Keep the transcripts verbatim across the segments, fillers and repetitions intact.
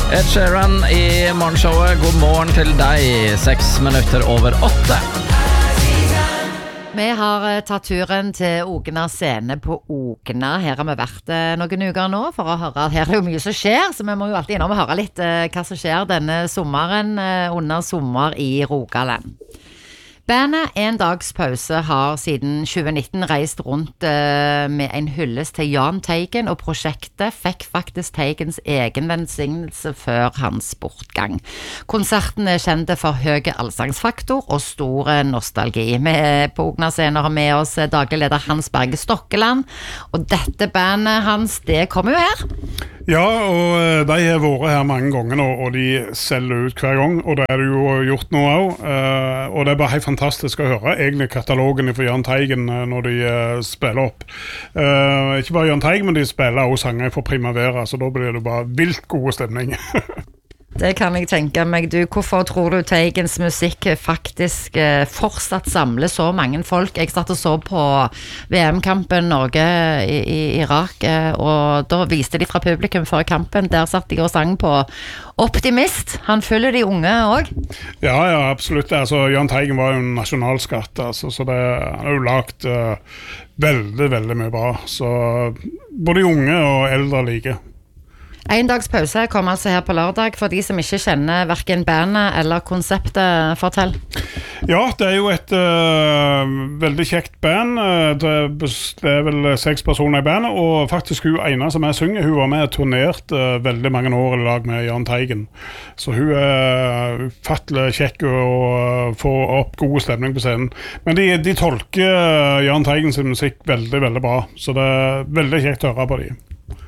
Ed Sheeran i morgenshowet. God morgen til deg. Seks minutter over åtte. Vi har tatt turen til Ogna scene på Ogna. Her har vi vært noen uker nå for å høre. Her er jo mye som skjer, så vi må jo alltid innom og høre litt hva som skjer denne sommeren under sommer i Rogaland. Bandet En Dags Pause har siden tjue nitten reist rundt uh, med en hyllest til Jahn Teigen, og prosjektet fikk faktisk Teigens egen velsignelse før hans bortgang. Konserten er kjent for høy allsangsfaktor og stor nostalgi. Vi på Ogna scene har med oss daglig leder Hans Berge Stokkeland, og dette bandet hans, det kommer jo her. Ja, og de har vært her mange ganger nå, og de selger ut hver gang, og det er det jo gjort nå også, og det er bare helt fantastisk å høre egentlig katalogen for Jahn Teigen når de spiller opp. Ikke bare Jahn Teigen, men de spiller også sanger for Primavera, så da blir det bare vilt god stemning. Det kan jeg tenke meg. Du, hvorfor tror du Teigens musikk faktisk eh, fortsatt samler så mange folk? Jeg satt og så på V M-kampen Norge i, i Irak, eh, og da viste de fra publikum før kampen. Der satt de og sang på Optimist. Han følger de unge også. Ja, ja, absolutt. Altså, Jahn Teigen var jo en nasjonalskatt, altså, så det, han har jo lagt uh, veldig, veldig mye bra. Så både unge og eldre like. En Dags Pause kom altså her på lørdag. For de som ikke kjenner hverken bandet eller konseptet, fortell. Ja, det er jo et uh, veldig kjekt band. Det, det er vel seks personer i bandet, og faktisk hun ene som jeg synger, hun var med og turnert uh, veldig mange år i lag med Jahn Teigen. Så hun er ufattelig kjekk og uh, får opp god stemning på scenen. Men de, de tolker uh, Jahn Teigen sin musikk veldig, veldig bra, så det er veldig kjekt å høre på dem.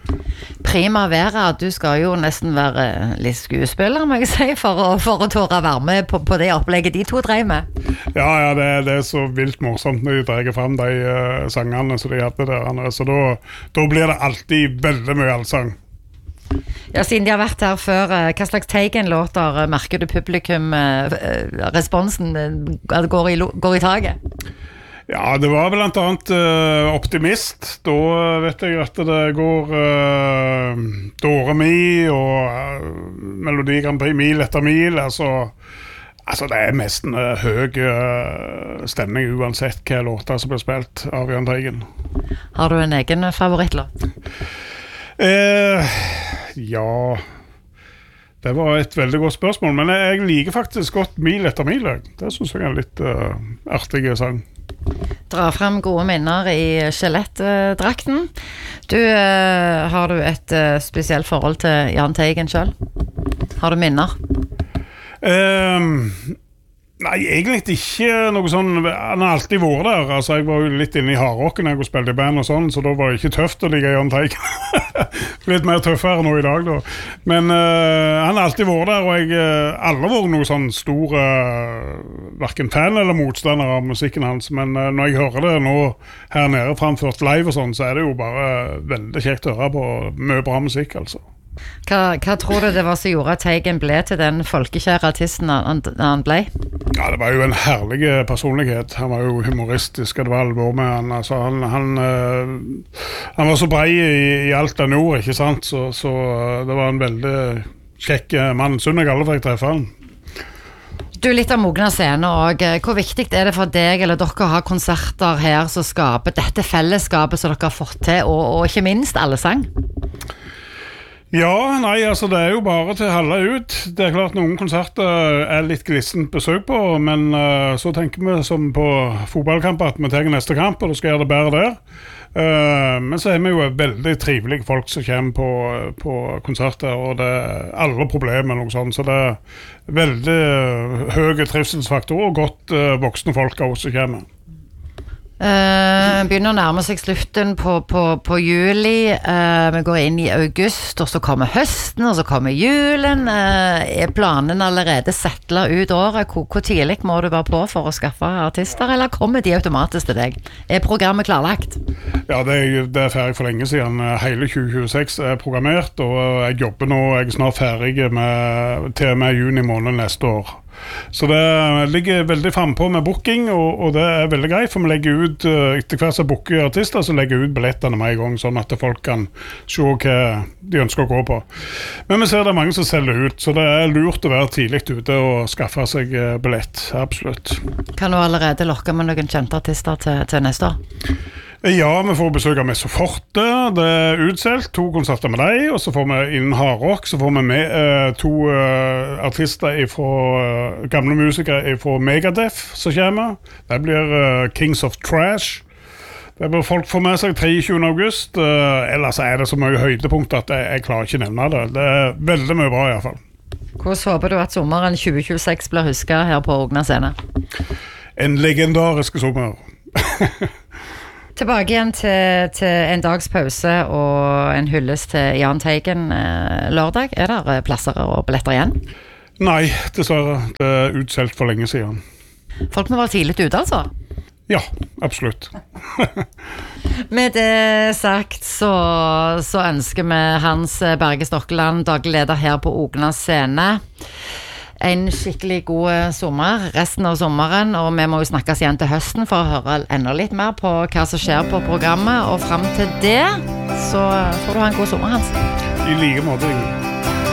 Primavera, du skal jo nesten være litt skuespiller, må jeg si, for å, for å tåre være med på, på det opplegget de to drev med. Ja, ja det, det er så vilt morsomt når de dreier frem de uh, sangene som de hadde der, så da, da blir det alltid veldig mye allsang. Ja, siden de har vært her før, hva slags Teigen-låter merker du publikum, uh, responsen uh, går, i, går i taget? Ja, det var blant annet uh, Optimist. Da vet jeg at det går uh, Dore Mi og uh, Melodi Grand Prix Mil etter mil. Altså, altså det er mest en uh, høy uh, stemning uansett hva låter som blir spilt av Jahn Teigen. Har du en egen favorittlåt? Uh, ja... Det var et veldig godt spørsmål, men jeg liker faktisk godt Mil etter mil. Det synes jeg er en litt uh, artig sang. Dra frem gode minner i skjelettdrakten. Du, uh, har du et uh, spesielt forhold til Jahn Teigen selv? Har du minner? Um, nei, egentlig ikke noe sånn. Han har alltid vært der. Altså, jeg var jo litt inne i hardrocken når jeg spilte i band og sånn, så da var det ikke tøft å ligge Jahn Teigen. Litt mer tøffere nå i dag da. Men uh, han har alltid vært der, og jeg uh, aldri vært noe sånn stor uh, hverken fan eller motstander av musikken hans, men uh, når jeg hører det nå her nede framført live og sånn, så er det jo bare uh, veldig kjekt å høre på mye bra musikk, altså. Hva, hva tror du det var som gjorde at Teigen ble til den folkekjære artisten han, han ble? Ja, det var jo en herlig personlighet. Han var jo humoristisk, det var alvor med han. Altså, han, han, uh, han var så brei i, i alt han gjorde, ikke sant? Så, så uh, det var en veldig kjekk mann. Synd jeg aldri fikk treffe han. Du, litt av Ogna scene, og hvor viktig er det for deg eller dere å ha konserter her som skaper dette fellesskapet som dere har fått til, og, og ikke minst alle sang? Ja, nei, altså det er jo bare til å holde ut. Det er klart noen konserter er litt glissent besøk på, men uh, så tenker vi som på fotballkamper at vi tar neste kamp, og da skal gjøre det bedre der. Uh, men så er vi jo veldig trivelige folk som kommer på, på konserter, og det er alle problemer og noe sånt, så det er veldig uh, høy trivselsfaktor og godt uh, voksne folk også som kommer. Uh, begynner å nærme seg slutten på, på, på juli. uh, Vi går inn i august, og så kommer høsten, og så kommer julen. uh, Er planen allerede settlet ut året? Hvor, hvor tidlig må du være på for å skaffe artister, eller kommer de automatisk til deg? Er programmet klarlagt? Ja, det er, det er ferdig for lenge siden. Hele tjue tjueseks er programmert, og jeg jobber nå, jeg er snart ferdig med, til og med juni måned neste år. Så det ligger veldig frempå med booking, og, og det er veldig greit, for vi legger ut, etter hver som booker artister, så legger vi ut billettene med en gang, sånn at folk kan se hva de ønsker å gå på. Men vi ser det er mange som selger ut, så det er lurt å være tidlig ute og skaffe seg billett, absolutt. Kan du allerede lokke med noen kjente artister til, til neste år? Ja, vi får besøk av Messo Forte, det er utselt, to konserter med deg, og så får vi innen hardrock, så får vi med eh, to eh, artister fra eh, gamle musikere fra Megadeth som kommer. Det blir eh, Kings of Trash. Det blir folk får med seg tjuetre august, eh, ellers er det så mye høydepunkt at jeg, jeg klarer ikke nevne det. Det er veldig mye bra i hvert fall. Hvordan håper du at sommeren tjue tjueseks blir husket her på Ogna scene? En legendarisk sommer. Tilbake igjen til, til en dags pause og en hyllest til Jahn Teigen eh, lørdag. Er det plasser og billetter igjen? Nei, dessverre. Det er utselt for lenge siden. Folk må være tidlig ute, altså? Ja, absolutt. Med det sagt så, så ønsker vi Hans Berge Stokkeland, daglig leder her på Ogna scene, en skikkelig god sommer resten av sommeren, og vi må jo snakkes igjen til høsten for å høre enda litt mer på hva som skjer på programmet, og frem til det så får du ha en god sommer, Hans. I like måte, Ingrid.